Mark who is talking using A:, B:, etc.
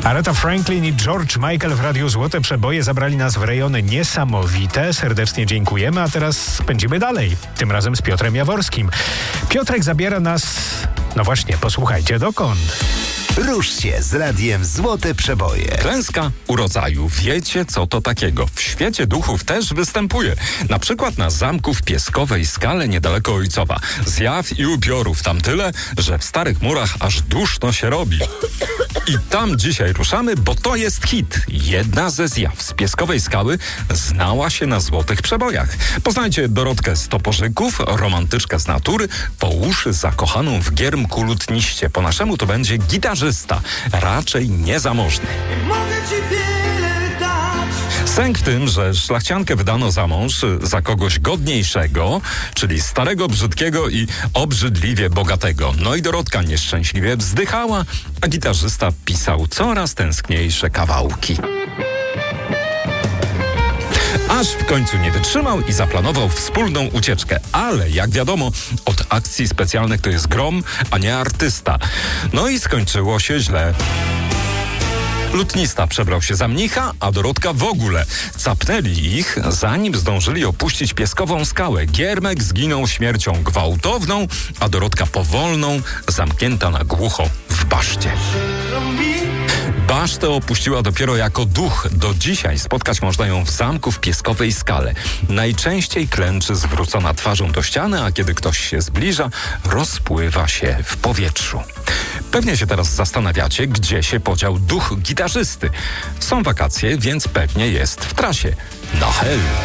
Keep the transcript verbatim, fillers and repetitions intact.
A: Aretha Franklin i George Michael w Radiu Złote Przeboje zabrali nas w rejony niesamowite. Serdecznie dziękujemy, a teraz pędzimy dalej. Tym razem z Piotrem Jaworskim. Piotrek zabiera nas, no właśnie, posłuchajcie dokąd.
B: Rusz się z Radiem Złote Przeboje.
C: Klęska urodzaju. Wiecie, co to takiego? W świecie duchów też występuje. Na przykład na zamku w Pieskowej Skale niedaleko Ojcowa. Zjaw i upiorów tam tyle, że w starych murach aż duszno się robi. I tam dzisiaj ruszamy, bo to jest hit. Jedna ze zjaw z Pieskowej Skały znała się na Złotych Przebojach. Poznajcie Dorotkę z Toporzyków, romantyczkę z natury, po uszy zakochaną w giermku lutniście. Po naszemu to będzie gitarzysta, raczej niezamożny. Sęk w tym, że szlachciankę wydano za mąż za kogoś godniejszego, czyli starego, brzydkiego i obrzydliwie bogatego. No i Dorotka nieszczęśliwie wzdychała, a gitarzysta pisał coraz tęskniejsze kawałki. Aż w końcu nie wytrzymał i zaplanował wspólną ucieczkę. Ale jak wiadomo, od akcji specjalnych to jest grom, a nie artysta. No i skończyło się źle. Lutnista przebrał się za mnicha, a Dorotka w ogóle. Capnęli ich, zanim zdążyli opuścić Pieskową Skałę. Giermek zginął śmiercią gwałtowną, a Dorotka powolną, zamknięta na głucho w baszcie. Basztę opuściła dopiero jako duch. Do dzisiaj spotkać można ją w zamku w Pieskowej Skale. Najczęściej klęczy zwrócona twarzą do ściany, a kiedy ktoś się zbliża, rozpływa się w powietrzu. Pewnie się teraz zastanawiacie, gdzie się podział duch gitarzysty. Są wakacje, więc pewnie jest w trasie. Na hel!